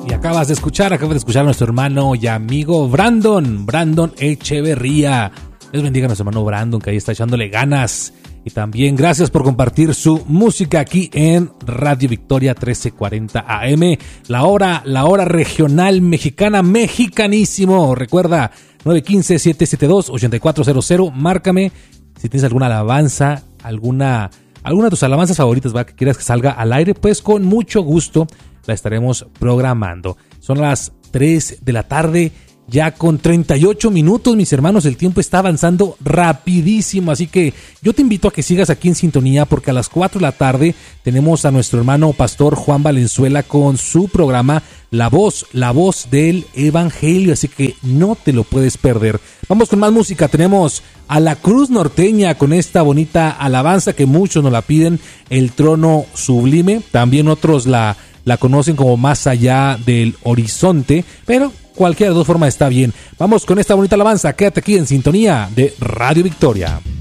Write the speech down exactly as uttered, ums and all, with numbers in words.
Y acabas de escuchar, acabas de escuchar a nuestro hermano y amigo Brandon, Brandon Echeverría. Dios bendiga a nuestro hermano Brandon, que ahí está echándole ganas. Y también gracias por compartir su música aquí en Radio Victoria trece cuarenta A M. La hora, la hora regional mexicana, mexicanísimo. Recuerda, nueve uno cinco, siete siete dos, ocho cuatro cero cero. Márcame si tienes alguna alabanza, alguna, alguna de tus alabanzas favoritas, ¿va? Que quieras que salga al aire, pues con mucho gusto la estaremos programando. Son las tres de la tarde. Ya con treinta y ocho minutos, mis hermanos, el tiempo está avanzando rapidísimo, así que yo te invito a que sigas aquí en sintonía, porque a las cuatro de la tarde tenemos a nuestro hermano pastor Juan Valenzuela con su programa La Voz, La Voz del Evangelio, así que no te lo puedes perder. Vamos con más música, tenemos a la Cruz Norteña con esta bonita alabanza que muchos nos la piden, El Trono Sublime, también otros la, la conocen como Más Allá del Horizonte, pero cualquiera de dos formas está bien. Vamos con esta bonita alabanza. Quédate aquí en sintonía de Radio Victoria.